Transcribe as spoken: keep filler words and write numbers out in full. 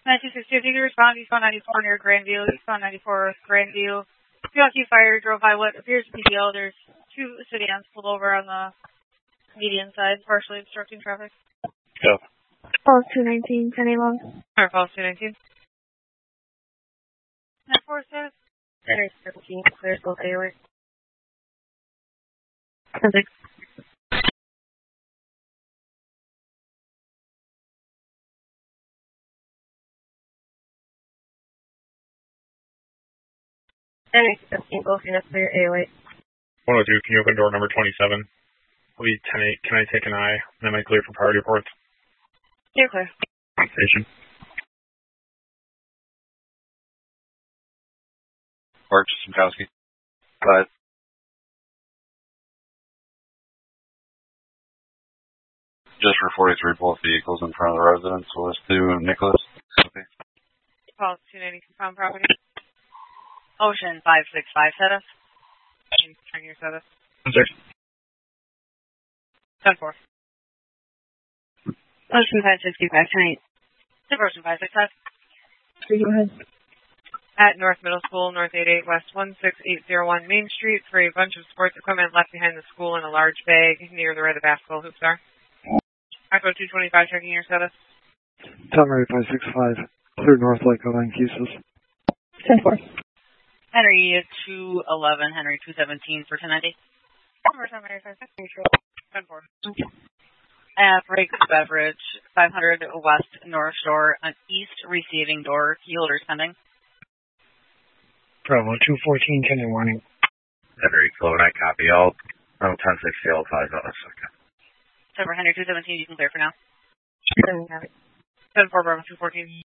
nine two six two, if you can respond, eastbound ninety-four near Grandview, eastbound ninety-four Grandview. P L Q fire, drove by what appears to be P L. There's two sedans pulled over on the median side, partially obstructing traffic. Go. Falls two nineteen, ten eight long. Or Falls two nineteen. nine four says? Henry seventeen, clears both airways. ten six. Henry seventeen, both units clear airway. one oh two, can you open door number twenty-seven? Will be ten eight. Can I take an eye? And am I clear for priority reports? You're clear. Station. Mark Simkowski. Go ahead. Just for forty-three, both vehicles in front of the residence. Willis to Nicholas. Okay. Falls two ninety, confirm property. Ocean five six five, set us. Checking your status. Sir. ten four. Ocean five sixty-five, ten eight. Ocean five six five. Go ahead. At North Middle School, North eighty-eight West one six eight zero one Main Street, for a bunch of sports equipment left behind the school in a large bag near the where the basketball hoops are. Echo two twenty-five, checking your status. Summary five six five, clear North Lake Line, Keesus. ten four. Henry two eleven, Henry two seventeen for ten ninety. ten four. At Breaks Beverage, five hundred West North Shore, an east receiving door, key holders pending. Bravo two fourteen, ten and warning. Henry Clone, I copy all. Oh, ten sixty, L five, oh, that's okay. So for Henry two seventeen, you can clear for now. ten ten four, Bravo two fourteen.